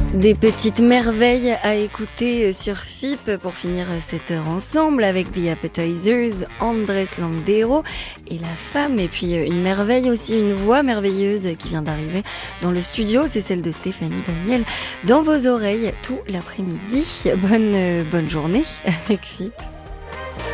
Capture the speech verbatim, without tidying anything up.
Des petites merveilles à écouter sur F I P pour finir cette heure ensemble avec The Appetizers, Andrés Landero et la femme. Et puis une merveille aussi, une voix merveilleuse qui vient d'arriver dans le studio, c'est celle de Stéphanie Daniel dans vos oreilles tout l'après-midi. Bonne, bonne journée avec F I P.